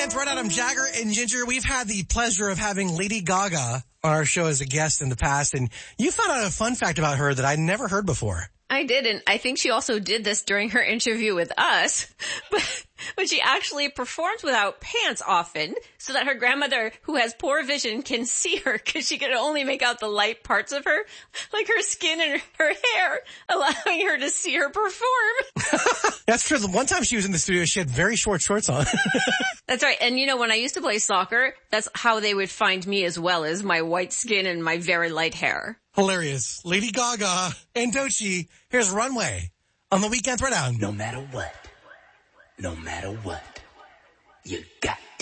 Weekend Throwdown. I'm Jagger and Ginger. We've had the pleasure of having Lady Gaga on our show as a guest in the past, and you found out a fun fact about her that I'd never heard before. I did, and I think she also did this during her interview with us, but she actually performs without pants often so that her grandmother, who has poor vision, can see her because she can only make out the light parts of her, like her skin and her hair, allowing her to see her perform. That's true. The one time she was in the studio, she had very short shorts on. That's right. And you know, when I used to play soccer, that's how they would find me as well, as my white skin and my very light hair. Hilarious. Lady Gaga and Doechii. Here's Runway on the Weekend Throwdown. No matter what, you got